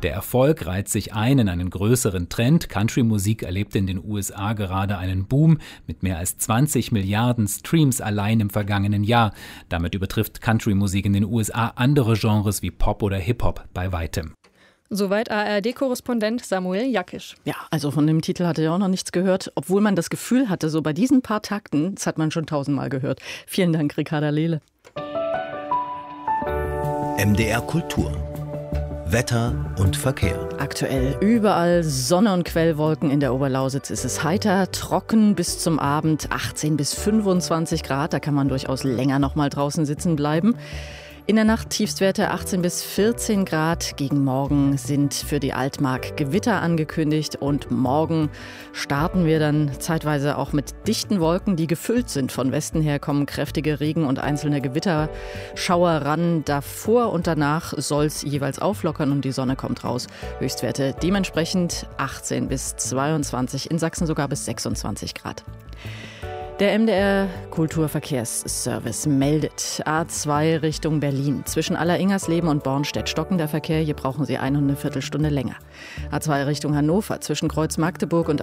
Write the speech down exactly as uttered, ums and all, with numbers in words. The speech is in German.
Der Erfolg reiht sich ein in einen größeren Trend. Country-Musik erlebt in den U S A gerade einen Boom mit mehr als zwanzig Milliarden Streams allein im vergangenen Jahr. Damit übertrifft Country-Musik in den U S A andere Genres wie Pop oder Hip-Hop bei weitem. Soweit A R D-Korrespondent Samuel Jakisch. Ja, also von dem Titel hatte ich auch noch nichts gehört, obwohl man das Gefühl hatte, so bei diesen paar Takten, das hat man schon tausendmal gehört. Vielen Dank, Ricarda Lehle. M D R Kultur. Wetter und Verkehr. Aktuell überall Sonne und Quellwolken. In der Oberlausitz ist es heiter, trocken bis zum Abend, achtzehn bis fünfundzwanzig Grad. Da kann man durchaus länger noch mal draußen sitzen bleiben. In der Nacht Tiefstwerte achtzehn bis vierzehn Grad. Gegen morgen sind für die Altmark Gewitter angekündigt. Und morgen starten wir dann zeitweise auch mit dichten Wolken, die gefüllt sind. Von Westen her kommen kräftige Regen- und einzelne Gewitterschauer ran. Davor und danach soll es jeweils auflockern und die Sonne kommt raus. Höchstwerte dementsprechend achtzehn bis zweiundzwanzig, in Sachsen sogar bis sechsundzwanzig Grad. Der M D R Kulturverkehrsservice meldet A zwei Richtung Berlin. Zwischen Aller-Ingersleben und Bornstedt stockender Verkehr. Hier brauchen Sie eine und eine Viertelstunde länger. A zwei Richtung Hannover zwischen Kreuz Magdeburg und